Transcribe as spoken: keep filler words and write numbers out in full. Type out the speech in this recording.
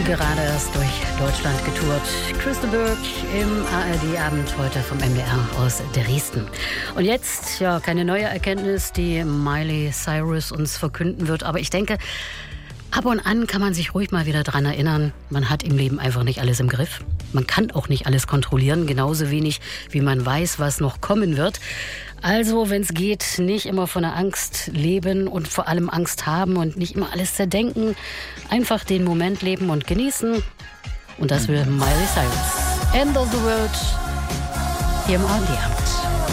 gerade erst durch Deutschland getourt. Crystal Burke im A R D-Abend heute vom M D R aus Dresden. Und jetzt, ja, keine neue Erkenntnis, die Miley Cyrus uns verkünden wird. Aber ich denke, ab und an kann man sich ruhig mal wieder dran erinnern, man hat im Leben einfach nicht alles im Griff. Man kann auch nicht alles kontrollieren, genauso wenig wie man weiß, was noch kommen wird. Also, wenn es geht, nicht immer von der Angst leben und vor allem Angst haben und nicht immer alles zerdenken. Einfach den Moment leben und genießen. Und das will Miley Cyrus. End of the World hier im A R D.